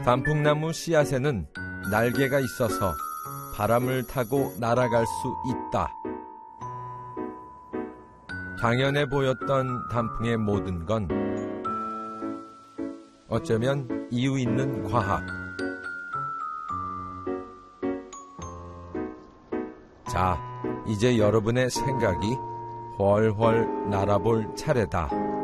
단풍나무 씨앗에는 날개가 있어서 바람을 타고 날아갈 수 있다. 당연해 보였던 단풍의 모든 건 어쩌면 이유 있는 과학. 자, 이제 여러분의 생각이 훨훨 날아볼 차례다.